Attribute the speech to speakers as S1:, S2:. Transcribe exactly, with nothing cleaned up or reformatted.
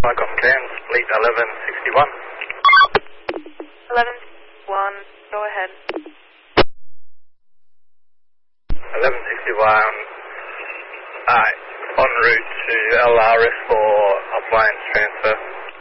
S1: Micron Cairns, fleet eleven sixty-one.
S2: eleven sixty-one, go ahead.
S1: eleven sixty-one, uh, en route to L R S for appliance transfer.